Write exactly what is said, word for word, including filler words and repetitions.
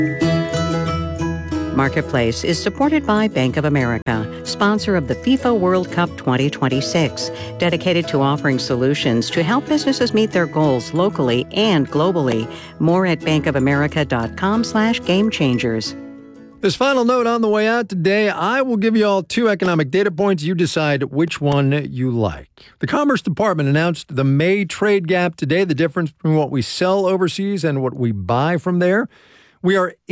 Marketplace is supported by Bank of America, sponsor of the FIFA World Cup twenty twenty-six, dedicated to offering solutions to help businesses meet their goals locally and globally. More at bankofamerica.com slash game changers. This final note on the way out today, I will give you all two economic data points. You decide which one you like. The Commerce Department announced the May trade gap today, the difference between what we sell overseas and what we buy from there. We are